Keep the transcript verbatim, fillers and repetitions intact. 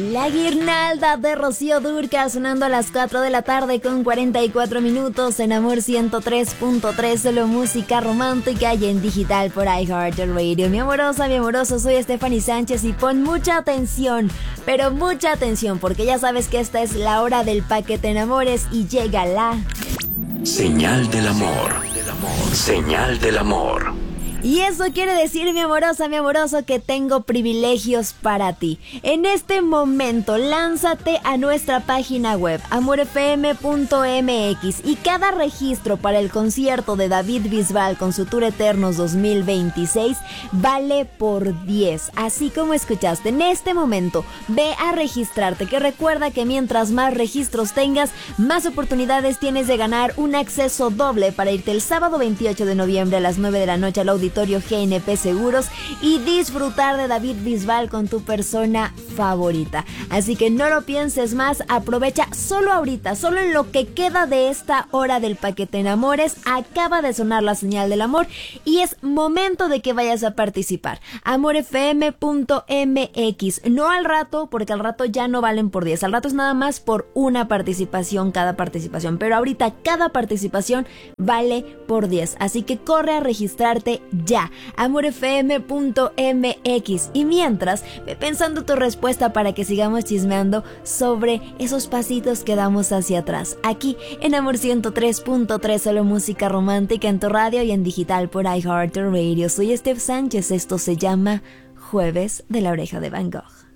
La guirnalda de Rocío Dúrcal sonando a las cuatro de la tarde con cuarenta y cuatro minutos en Amor ciento tres punto tres, solo música romántica y en digital por iHeartRadio. Mi amorosa, mi amoroso, soy Stephanie Sánchez y pon mucha atención, pero mucha atención, porque ya sabes que esta es la hora del Pa' que te enamores y llega la... Señal del amor. Señal del amor. Y eso quiere decir, mi amorosa, mi amoroso, que tengo privilegios para ti. En este momento, lánzate a nuestra página web, amor f m punto m x, y cada registro para el concierto de David Bisbal con su Tour Eternos dos mil veintiséis vale por diez. Así como escuchaste, en este momento, ve a registrarte, que recuerda que mientras más registros tengas, más oportunidades tienes de ganar un acceso doble para irte el sábado veintiocho de noviembre a las nueve de la noche al auditorio G N P Seguros y disfrutar de David Bisbal con tu persona favorita. Así que no lo pienses más, aprovecha solo ahorita, solo en lo que queda de esta hora del Pa' que te enamores. Acaba de sonar la señal del amor y es momento de que vayas a participar. amor f m punto m x, no al rato, porque al rato ya no valen por diez, al rato es nada más por una participación cada participación, pero ahorita cada participación vale por diez, así que corre a registrarte ya, amor f m punto m x. Y mientras, ve pensando tu respuesta para que sigamos chismeando sobre esos pasitos que damos hacia atrás, aquí en Amor ciento tres punto tres, solo música romántica en tu radio y en digital por iHeartRadio. Soy Steph Sánchez, esto se llama Jueves de la Oreja de Van Gogh.